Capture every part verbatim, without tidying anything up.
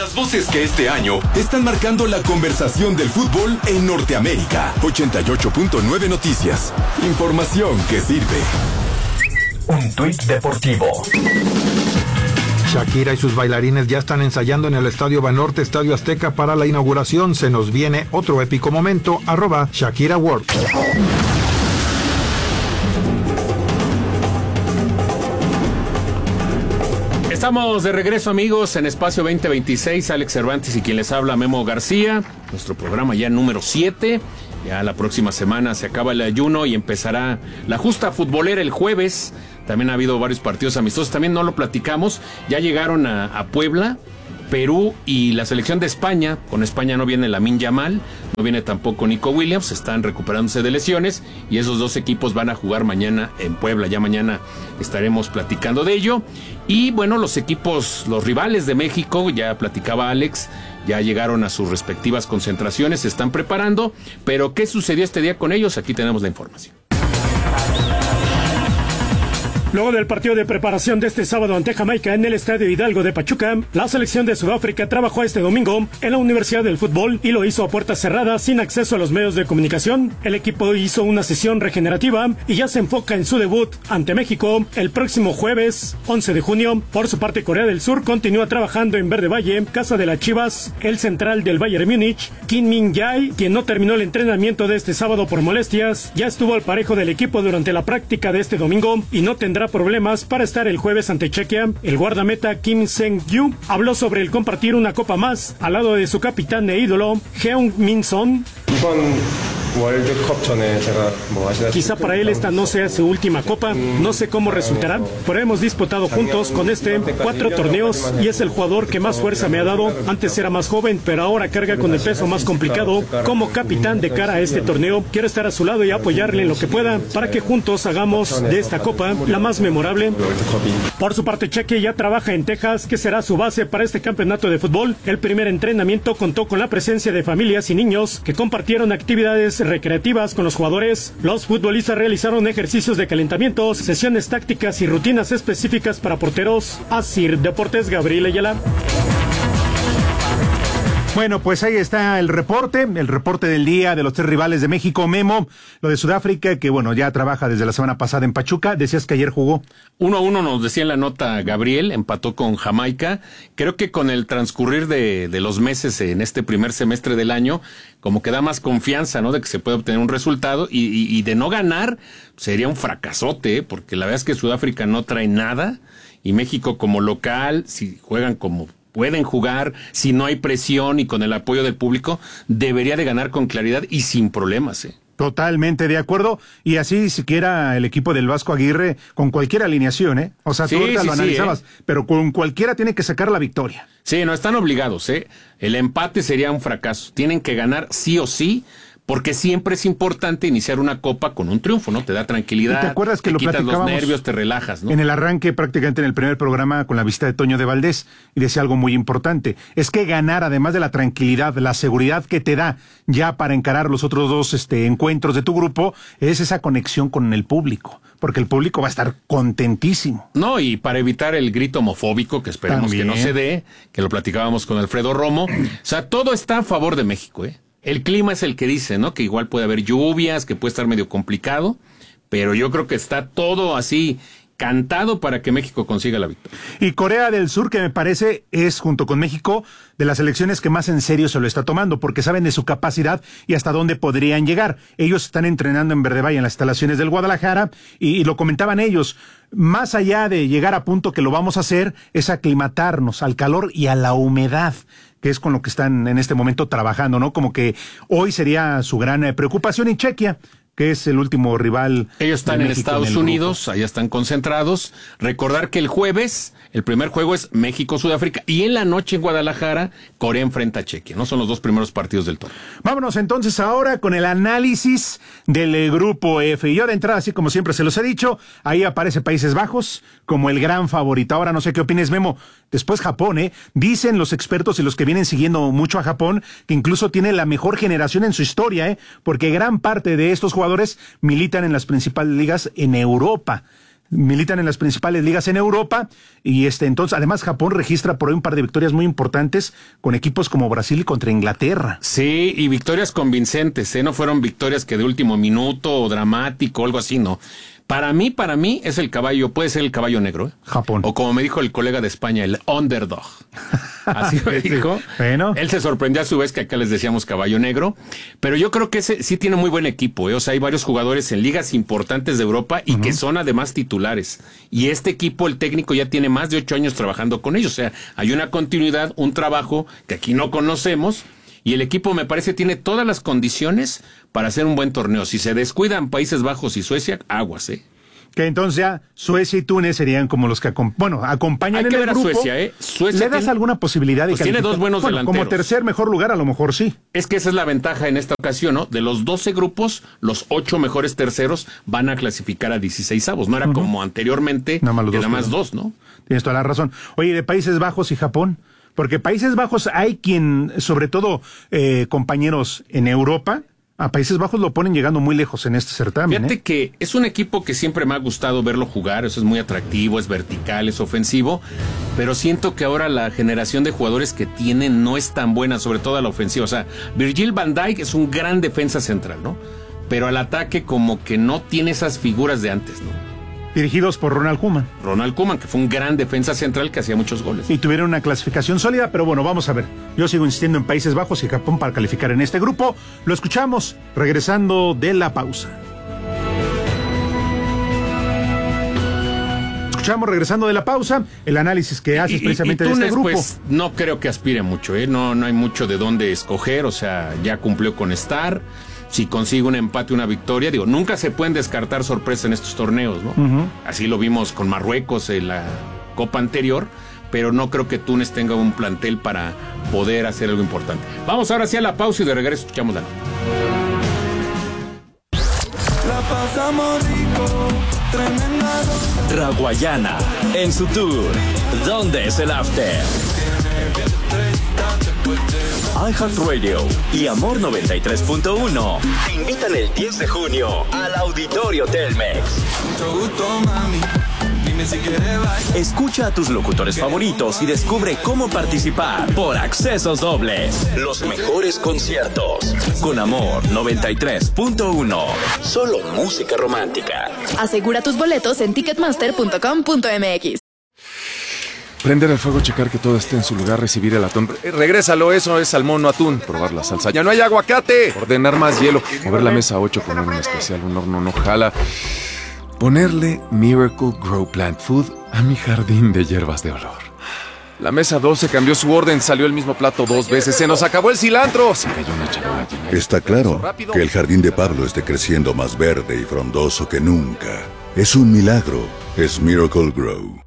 Las voces que este año están marcando la conversación del fútbol en Norteamérica. ochenta y ocho punto nueve Noticias. Información que sirve. Un tuit deportivo. Shakira y sus bailarines ya están ensayando en el Estadio Banorte, Estadio Azteca para la inauguración. Se nos viene otro épico momento. Arroba Shakira World. Estamos de regreso, amigos, en Espacio veinte veintiséis. Alex Cervantes y quien les habla, Memo García. Nuestro programa ya número siete. Ya la próxima semana se acaba el ayuno y empezará la justa futbolera el jueves. También ha habido varios partidos amistosos. También no lo platicamos. Ya llegaron a, a Puebla, Perú y la selección de España. Con España no viene Lamine Yamal, no viene tampoco Nico Williams, están recuperándose de lesiones y esos dos equipos van a jugar mañana en Puebla. Ya mañana estaremos platicando de ello. Y bueno, los equipos, los rivales de México, ya platicaba Alex, ya llegaron a sus respectivas concentraciones, se están preparando. Pero ¿qué sucedió este día con ellos? Aquí tenemos la información. Luego del partido de preparación de este sábado ante Jamaica en el Estadio Hidalgo de Pachuca, la selección de Sudáfrica trabajó este domingo en la Universidad del Fútbol y lo hizo a puertas cerradas sin acceso a los medios de comunicación. El equipo hizo una sesión regenerativa y ya se enfoca en su debut ante México el próximo jueves once de junio. Por su parte, Corea del Sur continúa trabajando en Verde Valle, casa de las Chivas. El central del Bayern Múnich, Kim Min-jae, quien no terminó el entrenamiento de este sábado por molestias, ya estuvo al parejo del equipo durante la práctica de este domingo y no tendrá problemas para estar el jueves ante Chequia. El guardameta Kim Seung-yu habló sobre el compartir una copa más al lado de su capitán e ídolo Heung Min Son. Quizá para él esta no sea su última copa, no sé cómo resultará, pero hemos disputado juntos con este cuatro torneos y es el jugador que más fuerza me ha dado. Antes era más joven, pero ahora carga con el peso más complicado. Como capitán de cara a este torneo, quiero estar a su lado y apoyarle en lo que pueda para que juntos hagamos de esta copa la más memorable. Por su parte, Cheque ya trabaja en Texas, que será su base para este campeonato de fútbol. El primer entrenamiento contó con la presencia de familias y niños que compartieron actividades recreativas con los jugadores. Los futbolistas realizaron ejercicios de calentamiento, sesiones tácticas y rutinas específicas para porteros. Asir Deportes, Gabriel Ayala. Bueno, pues ahí está el reporte, el reporte del día de los tres rivales de México. Memo, lo de Sudáfrica, que bueno, ya trabaja desde la semana pasada en Pachuca. Decías que ayer jugó. Uno a uno nos decía en la nota Gabriel, empató con Jamaica. Creo que con el transcurrir de, de los meses en este primer semestre del año, como que da más confianza, ¿no? De que se puede obtener un resultado y, y, y de no ganar sería un fracasote, ¿eh? Porque la verdad es que Sudáfrica no trae nada y México como local, si juegan como pueden jugar, si no hay presión y con el apoyo del público, debería de ganar con claridad y sin problemas, ¿eh? Totalmente de acuerdo, y así siquiera el equipo del Vasco Aguirre con cualquier alineación, ¿eh? O sea, tú sí, ahorita sí, lo analizabas, sí, ¿eh? Pero con cualquiera tiene que sacar la victoria. Sí, no están obligados, ¿eh? El empate sería un fracaso, tienen que ganar sí o sí, porque siempre es importante iniciar una copa con un triunfo, ¿no? Te da tranquilidad, ¿Y te acuerdas que te lo quitas los platicábamos nervios, te relajas, ¿no? En el arranque, prácticamente en el primer programa, con la visita de Toño de Valdés, y decía algo muy importante, es que ganar, además de la tranquilidad, la seguridad que te da ya para encarar los otros dos este, encuentros de tu grupo, es esa conexión con el público, porque el público va a estar contentísimo. No, y para evitar el grito homofóbico, que esperemos También. que no se dé, que lo platicábamos con Alfredo Romo, o sea, todo está a favor de México, ¿eh? El clima es el que dice, ¿no? Que igual puede haber lluvias, que puede estar medio complicado, pero yo creo que está todo así cantado para que México consiga la victoria. Y Corea del Sur, que me parece es, junto con México, de las selecciones que más en serio se lo está tomando, porque saben de su capacidad y hasta dónde podrían llegar. Ellos están entrenando en Verde Valle, en las instalaciones del Guadalajara, y, y lo comentaban ellos, más allá de llegar a punto que lo vamos a hacer, es aclimatarnos al calor y a la humedad, que es con lo que están en este momento trabajando, ¿no? Como que hoy sería su gran eh, preocupación. Y Chequia, que es el último rival. Ellos están en Estados Unidos, allá están concentrados. Recordar que el jueves, el primer juego es México-Sudáfrica, y en la noche en Guadalajara, Corea enfrenta a Chequia, ¿no? Son los dos primeros partidos del torneo. Vámonos entonces ahora con el análisis del eh, grupo F. Y yo de entrada, así como siempre se los he dicho, ahí aparece Países Bajos como el gran favorito. Ahora no sé qué opines, Memo. Después Japón, ¿eh? Dicen los expertos y los que vienen siguiendo mucho a Japón, que incluso tiene la mejor generación en su historia, ¿eh? Porque gran parte de estos jugadores militan en las principales ligas en Europa. militan en las principales ligas en Europa y este entonces además Japón registra por ahí un par de victorias muy importantes con equipos como Brasil y contra Inglaterra. Sí, y victorias convincentes, ¿eh? No fueron victorias que de último minuto o dramático o algo así, no. Para mí, para mí es el caballo, puede ser el caballo negro, ¿eh? Japón. O como me dijo el colega de España, el underdog. Así me dijo. Sí, bueno. Él se sorprendió a su vez que acá les decíamos caballo negro. Pero yo creo que ese sí tiene muy buen equipo, ¿eh? O sea, hay varios jugadores en ligas importantes de Europa y uh-huh. que son además titulares. Y este equipo, el técnico, ya tiene más de ocho años trabajando con ellos. O sea, hay una continuidad, un trabajo que aquí no conocemos. Y el equipo, me parece, tiene todas las condiciones para hacer un buen torneo. Si se descuidan Países Bajos y Suecia, aguas, ¿eh? Que entonces ya Suecia y Túnez serían como los que acom- bueno, acompañan Hay en que el ver a grupo. Suecia, ¿eh? Suecia ¿Le das tiene, alguna posibilidad de pues tiene calificar? dos buenos bueno, delanteros. Como tercer mejor lugar, a lo mejor sí. Es que esa es la ventaja en esta ocasión, ¿no? De los doce grupos, los ocho mejores terceros van a clasificar a dieciseisavos. No era uh-huh. como anteriormente, nada más, los que dos, nada más pero... dos, ¿no? Tienes toda la razón. Oye, de Países Bajos y Japón, porque Países Bajos hay quien, sobre todo eh, compañeros en Europa, a Países Bajos lo ponen llegando muy lejos en este certamen. Fíjate ¿eh? que es un equipo que siempre me ha gustado verlo jugar, eso es muy atractivo, es vertical, es ofensivo, pero siento que ahora la generación de jugadores que tienen no es tan buena, sobre todo a la ofensiva. O sea, Virgil van Dijk es un gran defensa central, ¿no? Pero al ataque como que no tiene esas figuras de antes, ¿no? Dirigidos por Ronald Koeman. Ronald Koeman, que fue un gran defensa central que hacía muchos goles. Y tuvieron una clasificación sólida, pero bueno, vamos a ver. Yo sigo insistiendo en Países Bajos y Japón para calificar en este grupo. Lo escuchamos regresando de la pausa. Escuchamos regresando de la pausa el análisis que haces y, precisamente y, y Túnez, de este grupo. Pues no creo que aspire mucho, ¿eh? No, no hay mucho de dónde escoger, o sea, ya cumplió con estar. Si consigue un empate, una victoria, digo, nunca se pueden descartar sorpresas en estos torneos, ¿no? Uh-huh. Así lo vimos con Marruecos en la Copa anterior, pero no creo que Túnez tenga un plantel para poder hacer algo importante. Vamos ahora sí a la pausa y de regreso escuchamos la nota. La pasamos rico, tremenda. Raguayana, en su tour, ¿dónde es el after? iHeartRadio y Amor noventa y tres punto uno te invitan el diez de junio al Auditorio Telmex. Mucho gusto, mami. Dime si quieres bailar. Escucha a tus locutores favoritos y descubre cómo participar por accesos dobles. Los mejores conciertos con Amor noventa y tres punto uno. Solo música romántica. Asegura tus boletos en ticketmaster punto com punto m x. Prender el fuego, checar que todo esté en su lugar, recibir el atún. Eh, regrésalo, eso es salmón, no atún. Probar la salsa. ¡Ya no hay aguacate! Ordenar más hielo. Mover la mesa ocho, poner un especial, un horno no jala. Ponerle Miracle Grow Plant Food a mi jardín de hierbas de olor. La mesa doce cambió su orden, salió el mismo plato dos veces. ¡Se nos acabó el cilantro! Se cayó una charola llena. Está claro que el jardín de Pablo esté creciendo más verde y frondoso que nunca. Es un milagro. Es Miracle Grow.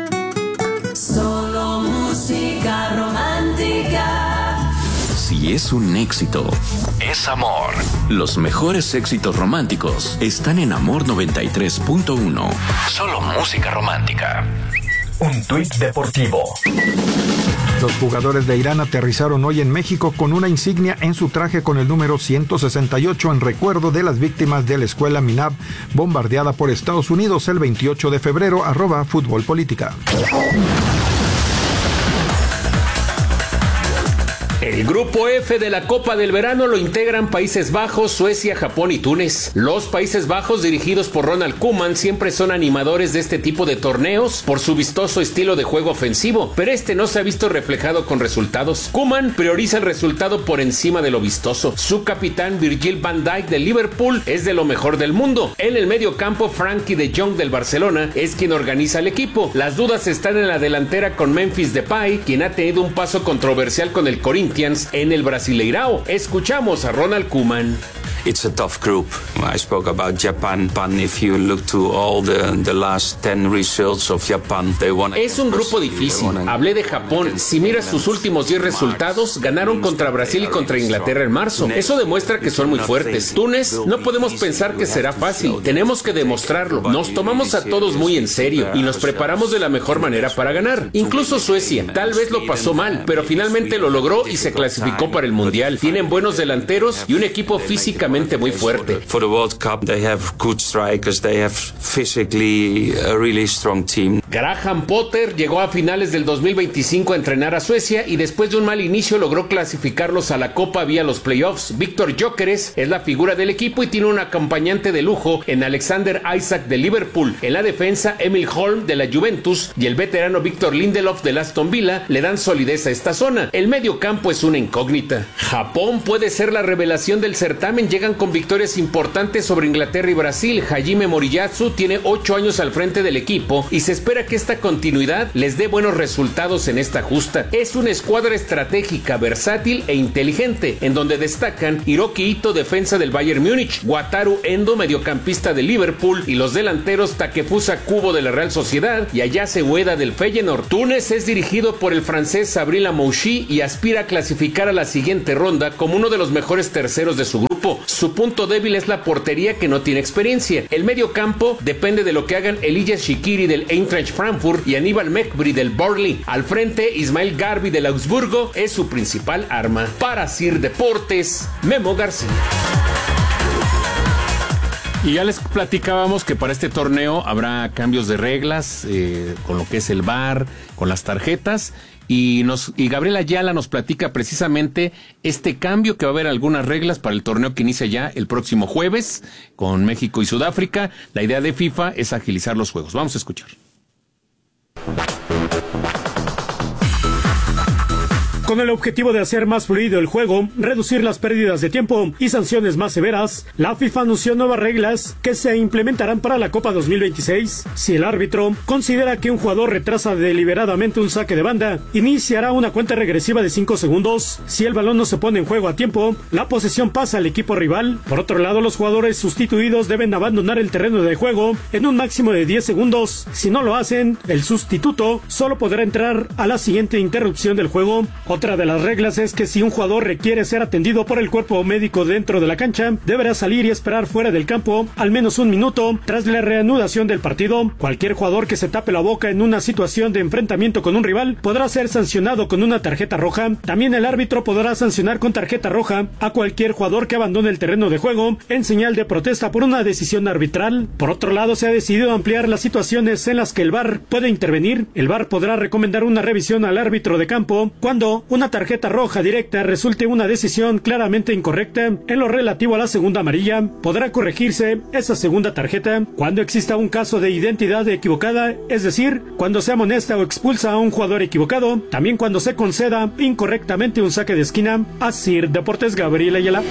Solo música romántica. Si es un éxito, es amor. Los mejores éxitos románticos están en Amor noventa y tres punto uno. Solo música romántica. Un tuit deportivo. Los jugadores de Irán aterrizaron hoy en México con una insignia en su traje con el número ciento sesenta y ocho en recuerdo de las víctimas de la escuela Minab bombardeada por Estados Unidos el veintiocho de febrero. Arroba Fútbol Política. El grupo F de la Copa del Verano lo integran Países Bajos, Suecia, Japón y Túnez. Los Países Bajos, dirigidos por Ronald Koeman, siempre son animadores de este tipo de torneos por su vistoso estilo de juego ofensivo, pero este no se ha visto reflejado con resultados. Koeman prioriza el resultado por encima de lo vistoso. Su capitán Virgil van Dijk del Liverpool es de lo mejor del mundo. En el medio campo, Frankie de Jong del Barcelona es quien organiza el equipo. Las dudas están en la delantera con Memphis Depay, quien ha tenido un paso controversial con el Corinthians en el Brasileirao. Escuchamos a Ronald Koeman. It's a tough group. I spoke about Japan, but if you look to all the, the last ten results of Japan, they won. Es un grupo difícil. Hablé de Japón. Si miras sus últimos diez resultados, ganaron contra Brasil y contra Inglaterra en marzo. Eso demuestra que son muy fuertes. Túnez, no podemos pensar que será fácil. Tenemos que demostrarlo. Nos tomamos a todos muy en serio y nos preparamos de la mejor manera para ganar. Incluso Suecia, tal vez lo pasó mal, pero finalmente lo logró y se clasificó para el Mundial. Tienen buenos delanteros y un equipo físicamente físicamente muy fuerte. For the World Cup, they have good strikers, they have physically a really strong team. Graham Potter llegó a finales del dos mil veinticinco a entrenar a Suecia y después de un mal inicio logró clasificarlos a la Copa vía los playoffs. Víctor Gyökeres es la figura del equipo y tiene un acompañante de lujo en Alexander Isak de Liverpool. En la defensa, Emil Holm de la Juventus y el veterano Víctor Lindelof de Aston Villa le dan solidez a esta zona. El medio campo es una incógnita. Japón puede ser la revelación del certamen. Llegan con victorias importantes sobre Inglaterra y Brasil. Hajime Moriyasu tiene ocho años al frente del equipo y se espera que esta continuidad les dé buenos resultados en esta justa. Es una escuadra estratégica, versátil e inteligente, en donde destacan Hiroki Ito, defensa del Bayern Múnich, Wataru Endo, mediocampista de Liverpool, y los delanteros Takefusa Kubo de la Real Sociedad y Ayase Ueda del Feyenoord. Túnez es dirigido por el francés Sabri Lamouchi y aspira a clasificar a la siguiente ronda como uno de los mejores terceros de su grupo. Su punto débil es la portería, que no tiene experiencia. El medio campo depende de lo que hagan Elijah Shikiri del Eintracht Frankfurt y Aníbal Mekbri del Burnley. Al frente, Ismail Garbi del Augsburgo es su principal arma. Para Sir Deportes, Memo García. Y ya les platicábamos que para este torneo habrá cambios de reglas, eh, con lo que es el V A R, con las tarjetas, y nos y Gabriela Ayala nos platica precisamente este cambio, que va a haber algunas reglas para el torneo que inicia ya el próximo jueves con México y Sudáfrica. La idea de FIFA es agilizar los juegos. Vamos a escuchar. Con el objetivo de hacer más fluido el juego, reducir las pérdidas de tiempo y sanciones más severas, la FIFA anunció nuevas reglas que se implementarán para la Copa dos mil veintiséis. Si el árbitro considera que un jugador retrasa deliberadamente un saque de banda, iniciará una cuenta regresiva de cinco segundos. Si el balón no se pone en juego a tiempo, la posesión pasa al equipo rival. Por otro lado, los jugadores sustituidos deben abandonar el terreno de juego en un máximo de diez segundos. Si no lo hacen, el sustituto solo podrá entrar a la siguiente interrupción del juego. Otra de las reglas es que si un jugador requiere ser atendido por el cuerpo médico dentro de la cancha, deberá salir y esperar fuera del campo al menos un minuto tras la reanudación del partido. Cualquier jugador que se tape la boca en una situación de enfrentamiento con un rival podrá ser sancionado con una tarjeta roja. También el árbitro podrá sancionar con tarjeta roja a cualquier jugador que abandone el terreno de juego en señal de protesta por una decisión arbitral. Por otro lado, se ha decidido ampliar las situaciones en las que el V A R puede intervenir. El V A R podrá recomendar una revisión al árbitro de campo cuando una tarjeta roja directa resulte una decisión claramente incorrecta. En lo relativo a la segunda amarilla, podrá corregirse esa segunda tarjeta cuando exista un caso de identidad equivocada, es decir, cuando se amonesta o expulsa a un jugador equivocado, también cuando se conceda incorrectamente un saque de esquina. Así, Deportes, Gabriel Ayala.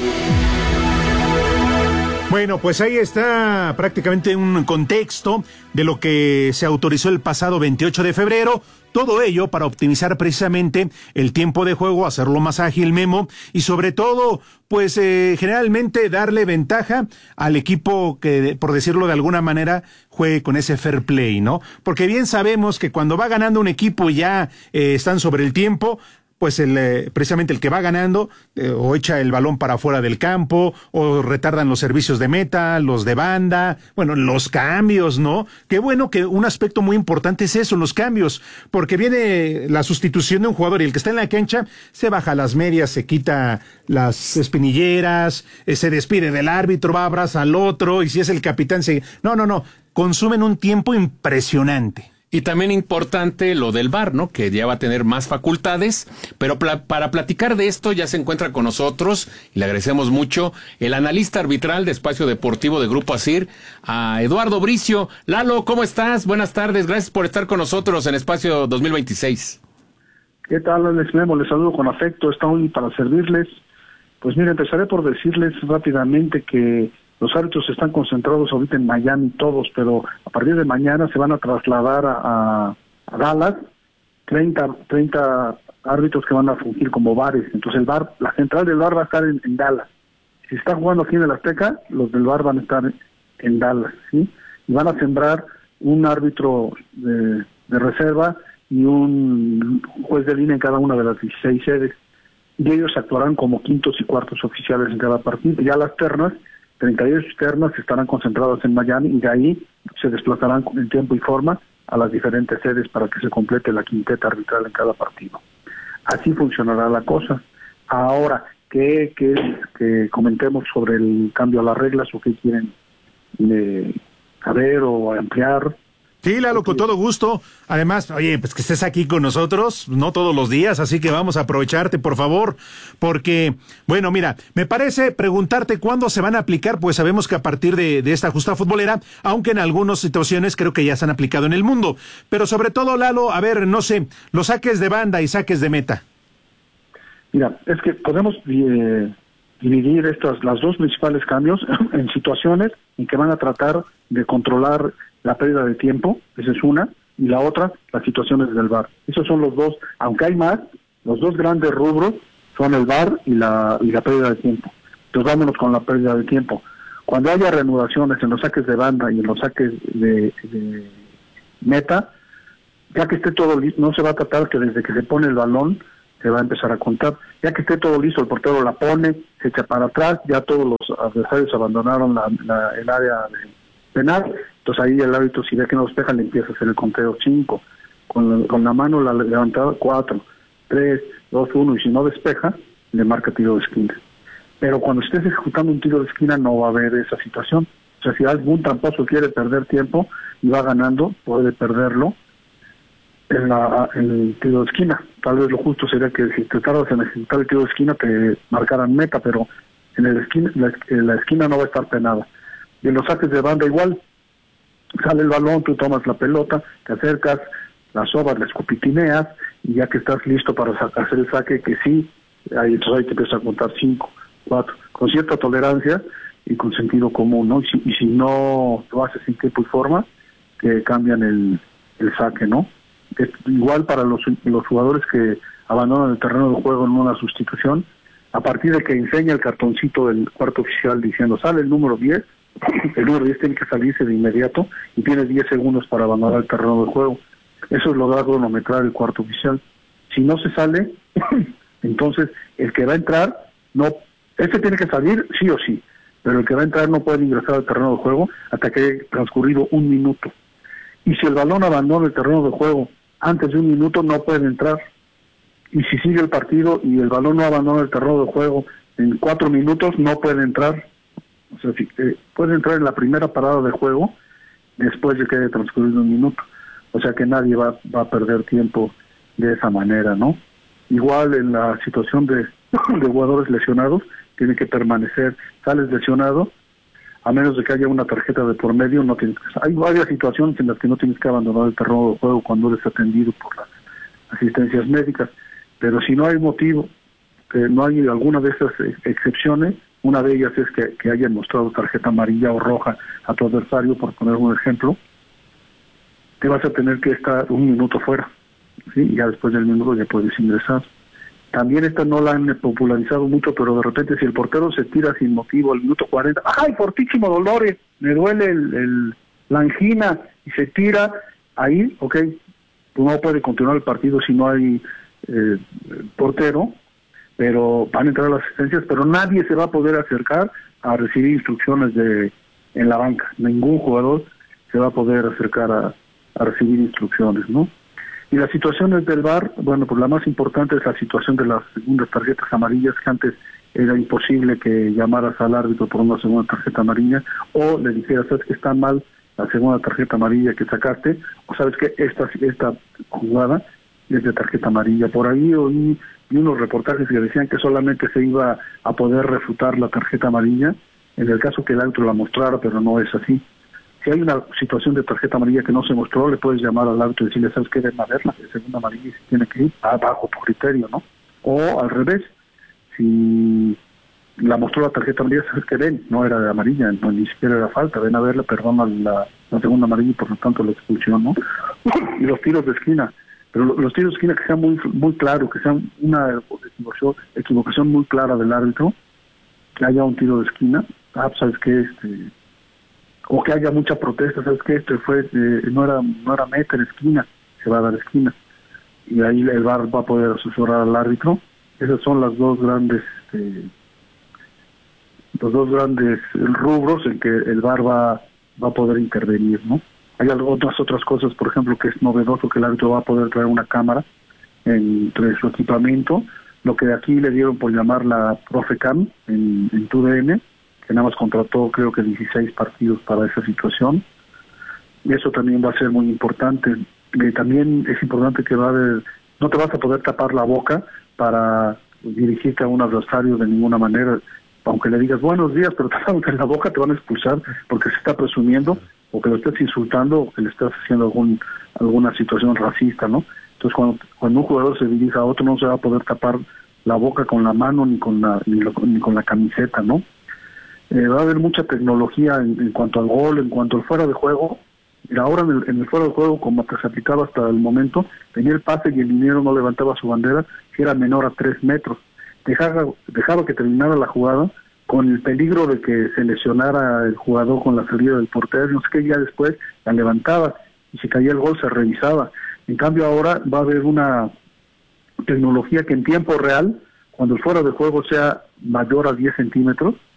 Bueno, pues ahí está prácticamente un contexto de lo que se autorizó el pasado veintiocho de febrero. Todo ello para optimizar precisamente el tiempo de juego, hacerlo más ágil, Memo, y sobre todo, pues eh, generalmente darle ventaja al equipo que, por decirlo de alguna manera, juegue con ese fair play, ¿no? Porque bien sabemos que cuando va ganando un equipo y ya eh, están sobre el tiempo, pues el, eh, precisamente el que va ganando eh, o echa el balón para afuera del campo o retardan los servicios de meta, los de banda, bueno, los cambios, ¿no? Qué bueno que un aspecto muy importante es eso, los cambios, porque viene la sustitución de un jugador y el que está en la cancha se baja las medias, se quita las espinilleras, eh, se despide del árbitro, va, abraza al otro y si es el capitán se... No, no, no, consumen un tiempo impresionante. Y también importante lo del V A R, ¿no? Que ya va a tener más facultades, pero pla- para platicar de esto ya se encuentra con nosotros, y le agradecemos mucho, el analista arbitral de Espacio Deportivo de Grupo ASIR, a Eduardo Bricio. Lalo, ¿cómo estás? Buenas tardes, gracias por estar con nosotros en Espacio dos mil veintiséis. ¿Qué tal, Alex Memo? Les saludo con afecto, estamos para servirles. Pues mira, empezaré por decirles rápidamente que los árbitros están concentrados ahorita en Miami todos, pero a partir de mañana se van a trasladar a, a, a Dallas, treinta, treinta árbitros que van a fungir como bares. Entonces el bar, la central del V A R va a estar en, en Dallas. Si está jugando aquí en el Azteca, los del V A R van a estar en Dallas, ¿sí? Y van a sembrar un árbitro de, de reserva y un juez de línea en cada una de las dieciséis sedes. Y ellos actuarán como quintos y cuartos oficiales en cada partido. Ya las ternas, treinta y ocho ternas estarán concentradas en Miami y de ahí se desplazarán en tiempo y forma a las diferentes sedes para que se complete la quinteta arbitral en cada partido. Así funcionará la cosa. Ahora, que, que, que comentemos sobre el cambio a las reglas o qué quieren eh, saber o ampliar. Sí, Lalo, con todo gusto. Además, oye, pues que estés aquí con nosotros, no todos los días, así que vamos a aprovecharte, por favor, porque, bueno, mira, me parece preguntarte cuándo se van a aplicar, pues sabemos que a partir de, de esta justa futbolera, aunque en algunas situaciones creo que ya se han aplicado en el mundo, pero sobre todo, Lalo, a ver, no sé, los saques de banda y saques de meta. Mira, es que podemos eh, dividir estas, las dos principales cambios en situaciones en que van a tratar de controlar la pérdida de tiempo, esa es una, y la otra, las situaciones del V A R. Esos son los dos, aunque hay más, los dos grandes rubros son el V A R y la, y la pérdida de tiempo. Entonces vámonos con la pérdida de tiempo. Cuando haya reanudaciones en los saques de banda y en los saques de, de meta, ya que esté todo listo, no se va a tratar que desde que se pone el balón se va a empezar a contar. Ya que esté todo listo, el portero la pone, se echa para atrás, ya todos los adversarios abandonaron la, la, el área de penal, entonces ahí el árbitro, si ve que no despeja, le empieza a hacer el conteo cinco, con la, con la mano la levantada cuatro, tres, dos, uno, y si no despeja, le marca tiro de esquina. Pero cuando estés ejecutando un tiro de esquina no va a haber esa situación. O sea, si algún tramposo quiere perder tiempo y va ganando, puede perderlo en, la, en el tiro de esquina. Tal vez lo justo sería que si te tardas en ejecutar el tiro de esquina te marcaran meta, pero en el esquina, la, en la esquina no va a estar penada. Y en los saques de banda igual, sale el balón, tú tomas la pelota, te acercas, la sobas, la escupitineas, y ya que estás listo para hacer el saque, que sí, ahí, entonces ahí te empiezas a contar cinco, cuatro, con cierta tolerancia y con sentido común, ¿no? Y si, y si no lo haces en tiempo y forma, que cambian el, el saque, ¿no? Es igual para los, los jugadores que abandonan el terreno de juego en una sustitución, a partir de que enseña el cartoncito del cuarto oficial diciendo, sale el número diez, el número diez tiene que salirse de inmediato y tiene diez segundos para abandonar el terreno de juego. Eso es lo da cronometrar el cuarto oficial. Si no se sale, entonces el que va a entrar, no, este tiene que salir sí o sí, pero el que va a entrar no puede ingresar al terreno de juego hasta que haya transcurrido un minuto. Y si el balón abandona el terreno de juego antes de un minuto, no puede entrar. Y si sigue el partido y el balón no abandona el terreno de juego en cuatro minutos, no puede entrar. O sea, si, eh, puede entrar en la primera parada de juego después de que haya transcurrido un minuto. O sea que nadie va, va a perder tiempo de esa manera, ¿no? Igual en la situación de, de jugadores lesionados, tiene que permanecer, sales lesionado, a menos de que haya una tarjeta de por medio, no tienes que... Hay varias situaciones en las que no tienes que abandonar el terreno de juego cuando eres atendido por las asistencias médicas, pero si no hay motivo, que no hay alguna de esas excepciones, una de ellas es que, que hayan mostrado tarjeta amarilla o roja a tu adversario, por poner un ejemplo, te vas a tener que estar un minuto fuera, ¿sí? Y ya después del minuto ya puedes ingresar. También esta no la han popularizado mucho, pero de repente si el portero se tira sin motivo al minuto cuarenta, ¡ay, fortísimo dolores! Me duele el, el, la angina, y se tira, ahí, ok, pues no puede continuar el partido si no hay eh, portero, pero van a entrar las asistencias, pero nadie se va a poder acercar a recibir instrucciones de en la banca. Ningún jugador se va a poder acercar a, a recibir instrucciones, ¿no? Y las situaciones del V A R, bueno, pues la más importante es la situación de las segundas tarjetas amarillas, que antes era imposible que llamaras al árbitro por una segunda tarjeta amarilla, o le dijeras, sabes que está mal la segunda tarjeta amarilla que sacaste, o sabes que esta, esta jugada es de tarjeta amarilla. Por ahí oí y unos reportajes que decían que solamente se iba a poder refutar la tarjeta amarilla en el caso que el árbitro la mostrara, pero no es así. Si hay una situación de tarjeta amarilla que no se mostró, le puedes llamar al árbitro y decirle, ¿sabes qué? Deben haberla, de segunda amarilla, y se tiene que ir abajo tu criterio, ¿no? O al revés, si la mostró la tarjeta amarilla, ¿sabes qué? Ven, no era de amarilla, no, ni siquiera era falta, ven a verla, perdona la, la segunda amarilla y por lo tanto la expulsión, ¿no? Y los tiros de esquina, pero los tiros de esquina que sean muy muy claros, que sean una equivocación, equivocación muy clara del árbitro, que haya un tiro de esquina, ah, ¿sabes qué? Este... o que haya mucha protesta, ¿sabes qué? Este fue, eh, no era no era meta en esquina, se va a dar esquina. Y ahí el V A R va a poder asesorar al árbitro. Esas son las dos grandes, este, los dos grandes rubros en que el V A R va, va a poder intervenir, ¿no? Hay otras otras cosas, por ejemplo, que es novedoso que el árbitro va a poder traer una cámara entre su equipamiento lo que aquí le dieron por llamar la Profecam en, en T U D N, que nada más contrató creo que dieciséis partidos para esa situación. Y eso también va a ser muy importante. Eh, también es importante que va a haber, no te vas a poder tapar la boca para dirigirte a un adversario de ninguna manera, aunque le digas buenos días, pero tapándote en la boca te van a expulsar porque se está presumiendo o que lo estés insultando o que le estás haciendo algún alguna situación racista, ¿no? Entonces cuando, cuando un jugador se dirija a otro no se va a poder tapar la boca con la mano ni con la ni, lo, ni con la camiseta, ¿no? Eh, va a haber mucha tecnología en, en cuanto al gol, en cuanto al fuera de juego. Mira, ahora en el, en el fuera de juego, como se aplicaba hasta el momento, tenía el pase y el liniero no levantaba su bandera si era menor a tres metros. Dejaba, dejaba que terminara la jugada con el peligro de que se lesionara el jugador con la salida del portero, no sé qué, ya después la levantaba y si caía el gol se revisaba. En cambio ahora va a haber una tecnología que en tiempo real, cuando el fuera de juego sea mayor a diez centímetros,